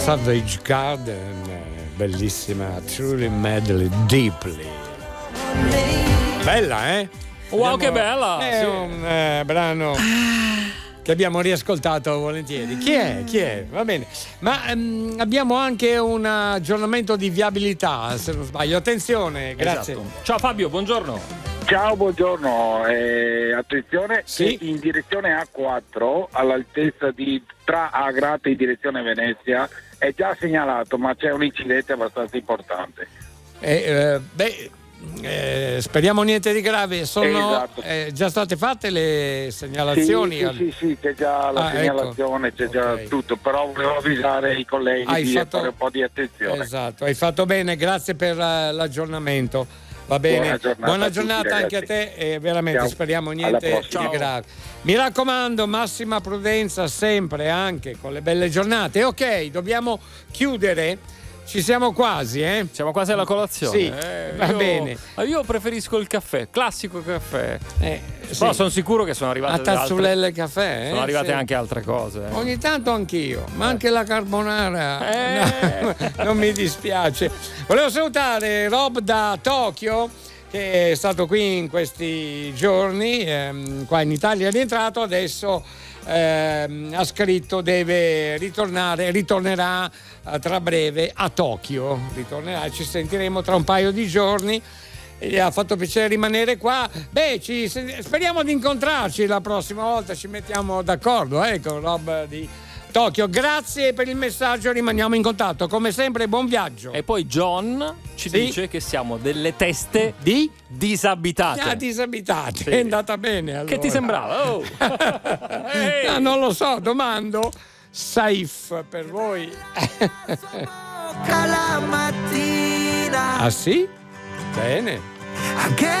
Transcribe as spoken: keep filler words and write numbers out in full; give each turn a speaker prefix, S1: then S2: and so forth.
S1: Savage Garden, bellissima, Truly Madly Deeply. Bella, eh?
S2: Wow,
S1: Abbiamo,
S2: che bella!
S1: È
S2: Sì.
S1: un eh, brano che abbiamo riascoltato volentieri. Chi è? Chi è? Va bene. Ma ehm, abbiamo anche un aggiornamento di viabilità, se non sbaglio. Attenzione, grazie.
S2: Esatto. Ciao Fabio, buongiorno.
S3: Ciao, buongiorno. Eh, attenzione,
S1: Sì.
S3: in direzione A quattro, all'altezza di tra Agrate in direzione Venezia, è già segnalato, ma c'è un incidente abbastanza importante.
S1: Eh, eh, beh, eh, speriamo niente di grave. Sono
S3: Esatto.
S1: eh, già state fatte le segnalazioni?
S3: Sì, sì, sì, sì, c'è già la
S1: Ah,
S3: segnalazione,
S1: ecco.
S3: c'è già
S1: Ok.
S3: tutto, però volevo avvisare i colleghi
S1: Hai
S3: di
S1: fatto-
S3: fare un po' di attenzione.
S1: Esatto, hai fatto bene, grazie per eh, l'aggiornamento. Va bene,
S3: Buona giornata
S1: buona
S3: a tutti,
S1: giornata anche a
S3: ragazzi.
S1: te e veramente
S3: Ciao.
S1: speriamo
S3: Alla
S1: niente
S3: prossima.
S1: di
S2: Ciao.
S1: grave. Mi raccomando, massima prudenza sempre, anche con le belle giornate. Ok, dobbiamo chiudere, ci siamo quasi, eh?
S2: Siamo quasi alla colazione.
S1: Sì,
S2: Eh,
S1: va
S2: io-
S1: bene.
S2: Io preferisco il caffè, classico caffè.
S1: Eh,
S2: Però
S1: sì.
S2: sono sicuro che sono arrivate
S1: A
S2: altre,
S1: tazzulelle caffè, eh?
S2: sono arrivate
S1: Sì.
S2: anche altre cose. eh.
S1: Ogni tanto anch'io, ma anche la carbonara.
S2: Eh.
S1: No, non mi dispiace. Volevo salutare Rob da Tokyo, che è stato qui in questi giorni, ehm, qua in Italia è rientrato, adesso ehm, ha scritto deve ritornare, ritornerà eh, tra breve a Tokyo, ritornerà, ci sentiremo tra un paio di giorni. E gli ha fatto piacere rimanere qua. Beh, ci, speriamo di incontrarci la prossima volta, ci mettiamo d'accordo, eh, con Rob di Tokyo. Grazie per il messaggio, rimaniamo in contatto. Come sempre, buon viaggio.
S2: E poi John ci
S1: Sì.
S2: dice che siamo delle teste
S1: Di?
S2: disabitate.
S1: Ah, disabilitate.
S2: Sì.
S1: È andata bene allora.
S2: Che ti sembrava? Oh. Ehi.
S1: Ah, non lo so, domando. Safe per voi.
S4: La mattina
S1: Ah sì? Bene.
S4: anche